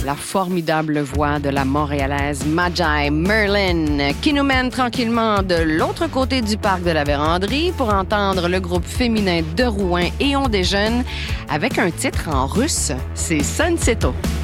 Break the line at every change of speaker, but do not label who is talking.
la formidable voix de la Montréalaise Majai Merlin, qui nous mène tranquillement de l'autre côté du parc de la Vérandrie pour entendre le groupe féminin de Rouen et On Déjeune avec un titre en russe, c'est Sunseto.